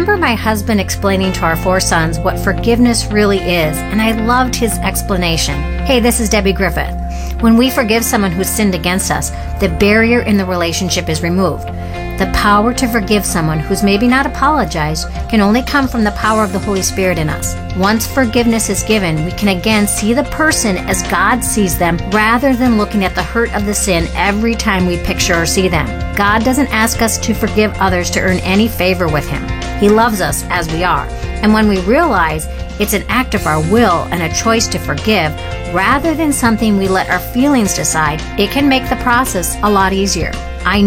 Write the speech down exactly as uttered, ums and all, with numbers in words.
remember my husband explaining to our four sons what forgiveness really is, and I loved his explanation. Hey, this is Debbie Griffith. When we forgive someone who's sinned against us, the barrier in the relationship is removed. The power to forgive someone who's maybe not apologized can only come from the power of the Holy Spirit in us. Once forgiveness is given, we can again see the person as God sees them rather than looking at the hurt of the sin every time we picture or see them. God doesn't ask us to forgive others to earn any favor with Him. He loves us as we are. And when we realize it's an act of our will and a choice to forgive, rather than something we let our feelings decide, it can make the process a lot easier. I